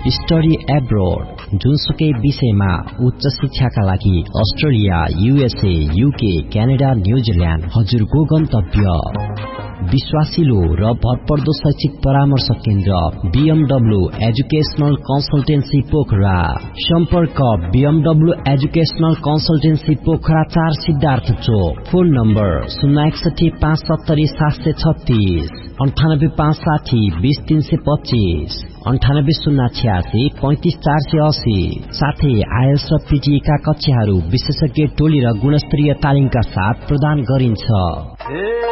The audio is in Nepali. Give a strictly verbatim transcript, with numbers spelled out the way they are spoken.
स्टडी एब्रोड जुनसुकै विषयमा उच्च शिक्षाका लागि Australia, USA, UK, Canada, New Zealand हजुरको गन्तव्य। विश्वासिलो र भरपर्दो शैक्षिक परामर्श केन्द्र बीएमडब्ल्यू एजुकेशनल कन्सल्टेन्सी पोखरा। सम्पर्क बीएमडब्ल्यू एजुकेशनल कन्सल्टेन्सी पोखरा चार सिद्धार्थ चोक। फोन नम्बर शून्य एकसठी पाँच सत्तरी सात सय छत्तीस अन्ठानब्बे पाँच साठी बीस तीन सय पच्चीस अन्ठानब्बे शून्य छ्यासी पैंतिस चार सय अस्सी। साथै आइएल्स र पीटीका कक्षाहरू विशेषज्ञ टोली र गुणस्तरीय तालिमका साथ प्रदान गरिन्छ।